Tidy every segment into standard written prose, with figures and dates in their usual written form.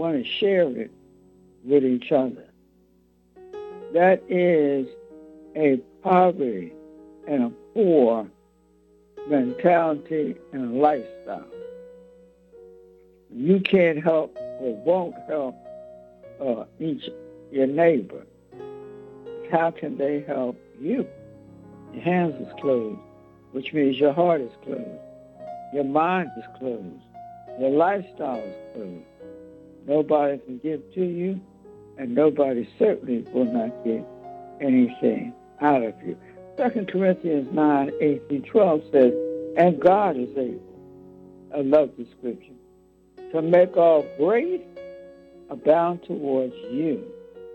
want to share it with each other. That is a poverty and a poor mentality and lifestyle. You can't help or won't help your neighbor. How can they help you? Your hands is closed, which means your heart is closed. Your mind is closed. Your lifestyle is closed. Nobody can give to you, and nobody certainly will not get anything out of you. 2 Corinthians 9:8-12 says, and God is able, I love the scripture, to make all grace abound towards you,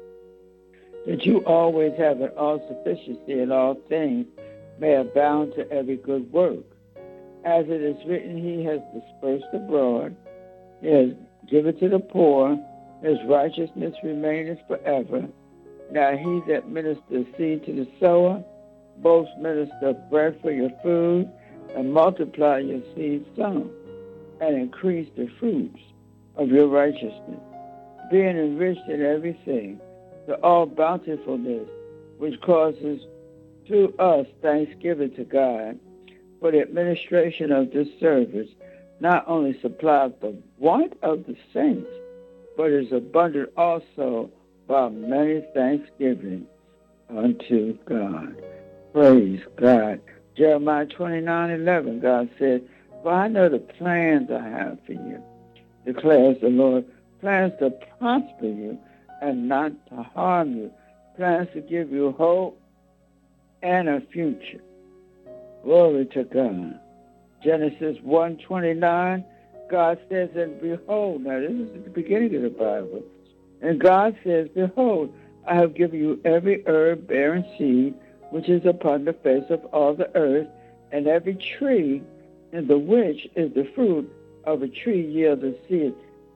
that you always have an all sufficiency in all things, may abound to every good work. As it is written, he has dispersed abroad, he has given to the poor, his righteousness remaineth forever. Now he that ministers seed to the sower, both minister bread for your food, and multiply your seed sown, and increase the fruits of your righteousness, being enriched in everything, to all bountifulness, which causes through us thanksgiving to God, for the administration of this service not only supplies the want of the saints, but is abundant also by many thanksgiving unto God. Praise God. Jeremiah 29:11, God said, for I know the plans I have for you, declares the Lord, plans to prosper you and not to harm you, plans to give you hope and a future. Glory to God. Genesis 1:29, God says, and behold, now this is at the beginning of the Bible, and God says, behold, I have given you every herb bearing seed, which is upon the face of all the earth, and every tree in the which is the fruit of a tree yielding seed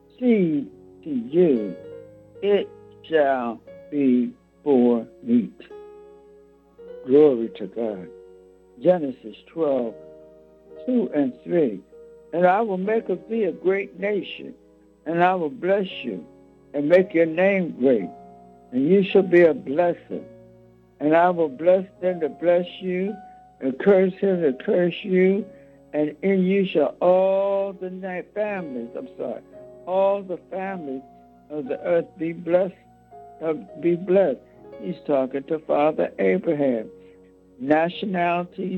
to you. It shall be for meat. Glory to God. Genesis 12:2-3. And I will make of thee a great nation, and I will bless you, and make your name great, and you shall be a blessing. And I will bless them that bless you, and curse him that curse you, and in you shall all the families of the earth be blessed. He's talking to Father Abraham. Nationalities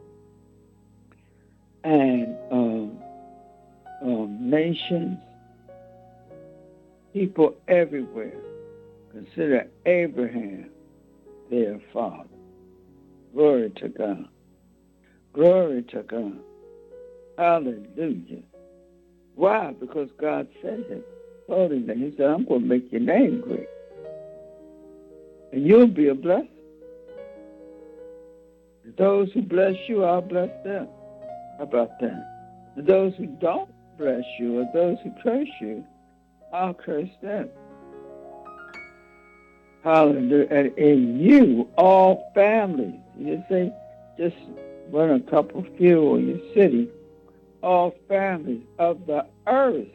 and nations, people everywhere consider Abraham their father. Glory to God. Glory to God. Hallelujah. Why? Because God said it. Told him that. He said, I'm going to make your name great. And you'll be a blessing. Those who bless you, I'll bless them. How about that? And those who don't bless you, or those who curse you, I'll curse them. Hallelujah. And in you, all families, you say, just one a couple few in your city, all families of the earth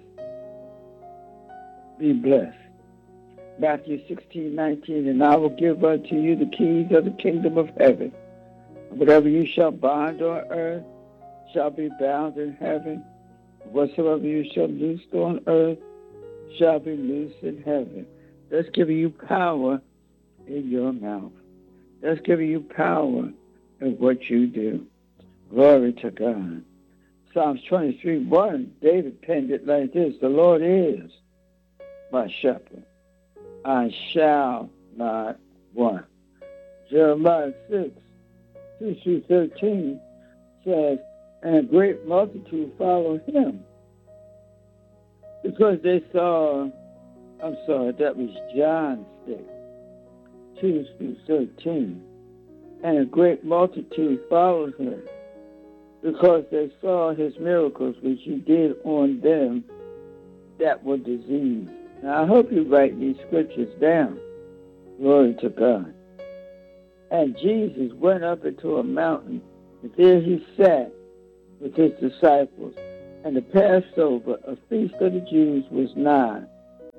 be blessed. Matthew 16:19, and I will give unto you the keys of the kingdom of heaven. Whatever you shall bind on earth shall be bound in heaven. Whatsoever you shall loose on earth shall be loosed in heaven. That's giving you power in your mouth. That's giving you power in what you do. Glory to God. Psalms 23:1, David penned it like this: the Lord is my shepherd. I shall not want. Jeremiah 6:2-13 says, and a great multitude followed him, because they saw, that was John 6:2-13. And a great multitude followed him, because they saw his miracles which he did on them that were diseased. Now I hope you write these scriptures down. Glory to God. And Jesus went up into a mountain, and there he sat with his disciples. And the Passover, a feast of the Jews, was nigh.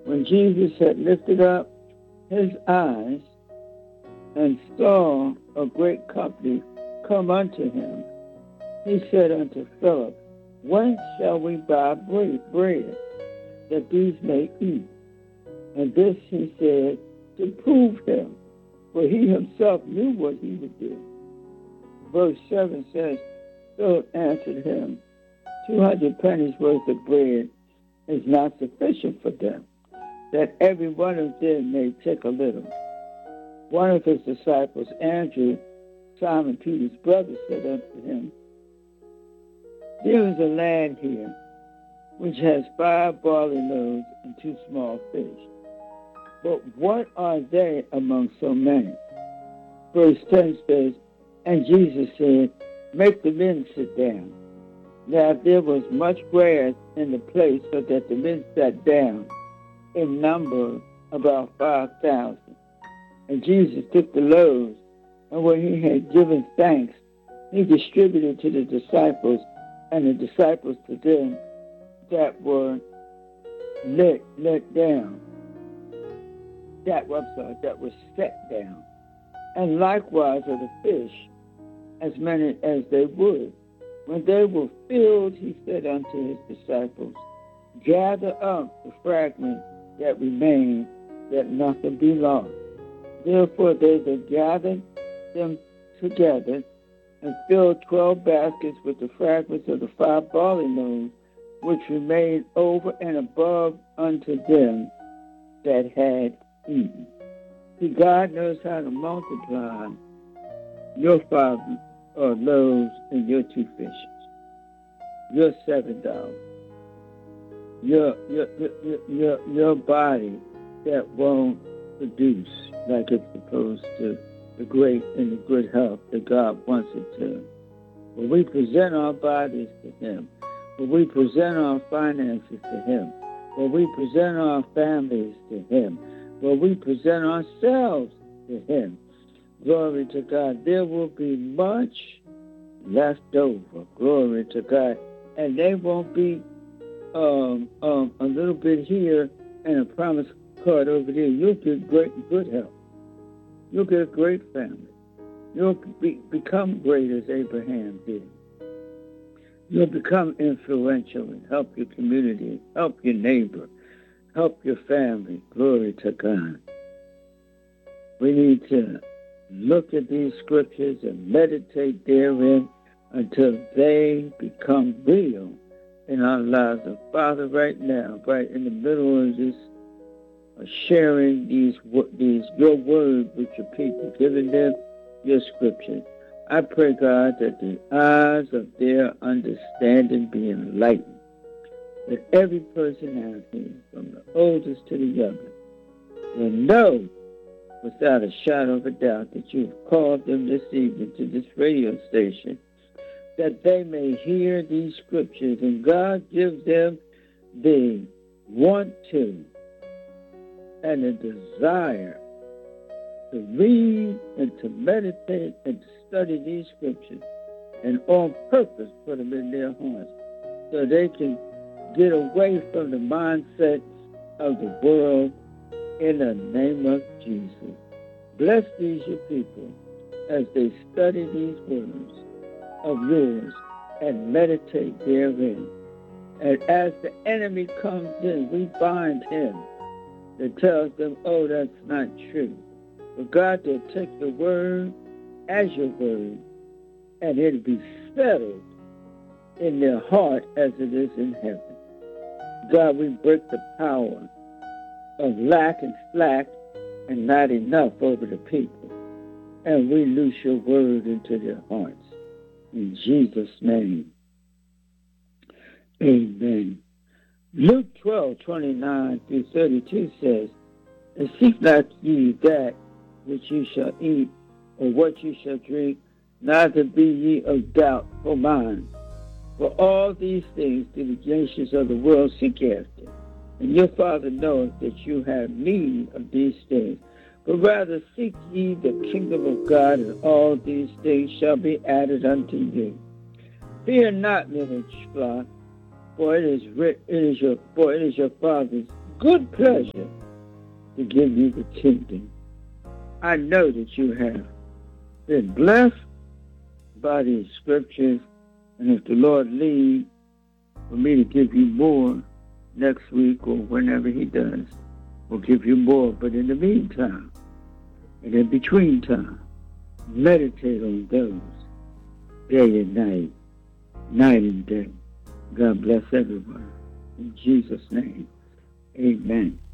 When Jesus had lifted up his eyes and saw a great company come unto him, he said unto Philip, Whence shall we buy bread that these may eat? And this he said to prove him, for he himself knew what he would do. Verse 7 says, Philip answered him, 200 pennies worth of bread is not sufficient for them, that every one of them may take a little. One of his disciples, Andrew, Simon Peter's brother, said unto him, There is a lad here which has 5 barley loaves and 2 small fish. But what are they among so many? Verse 10 says, And Jesus said, Make the men sit down. Now there was much grass in the place, so that the men sat down, in number about 5,000. And Jesus took the loaves, and when he had given thanks, he distributed to the disciples, and the disciples to them that were let down. That was set down. And likewise of the fish, as many as they would. When they were filled, he said unto his disciples, Gather up the fragments that remain, that nothing be lost. Therefore they that gathered them together and filled 12 baskets with the fragments of the 5 barley loaves, which remained over and above unto them that had eaten. See, God knows how to multiply your 5 loaves and your 2 fishes, your $7, your body that won't produce like it's supposed to, the great and the good health that God wants it to. When we present our bodies to him, when we present our finances to him, when we present our families to him, when we present ourselves to him, glory to God, there will be much left over, glory to God. And they won't be a little bit here and a promise card over there. You'll get good health. You'll get a great family. You'll become great as Abraham did. You'll become influential and help your community, help your neighbor, help your family. Glory to God. We need to look at these scriptures and meditate therein until they become real in our lives. And Father, right now, right in the middle of this, sharing these your word with your people, giving them your scriptures, I pray, God, that the eyes of their understanding be enlightened, that every person out here, from the oldest to the youngest, will know without a shadow of a doubt that you've called them this evening to this radio station, that they may hear these scriptures, and God gives them the want to and a desire to read and to meditate and to study these scriptures, and on purpose put them in their hearts so they can get away from the mindset of the world in the name of Jesus. Bless these your people as they study these words of yours and meditate therein. And as the enemy comes in, we bind him that tells them, oh, that's not true. But God will take the word as your word, and it'll be settled in their heart as it is in heaven. God, we break the power of lack and slack and not enough over the people. And we loose your word into their hearts. In Jesus' name, amen. Luke 12:29-32 says, And seek not ye that which ye shall eat, or what ye shall drink, neither be ye of doubtful mind. For all these things do the nations of the world seek after, and your Father knoweth that you have need of these things. But rather seek ye the kingdom of God, and all these things shall be added unto you. Fear not, little flock, for it is your Father's good pleasure to give you the kingdom. I know that you have been blessed by these scriptures, and if the Lord leads for me to give you more next week or whenever he does, we'll give you more. But in the meantime, and in between time, meditate on those day and night, night and day. God bless everyone. In Jesus' name, amen.